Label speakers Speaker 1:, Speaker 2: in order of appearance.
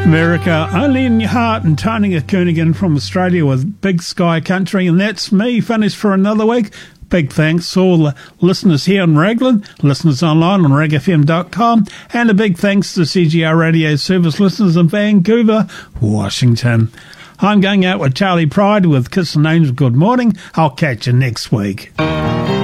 Speaker 1: America, only in your heart, and Tony Koenigan from Australia with Big Sky Country. And that's me, finished for another week. Big thanks to all the listeners here in Raglan, listeners online on ragfm.com, and a big thanks to CGR Radio Service listeners in Vancouver, Washington. I'm going out with Charlie Pride with Kiss and Angel Good Morning. I'll catch you next week.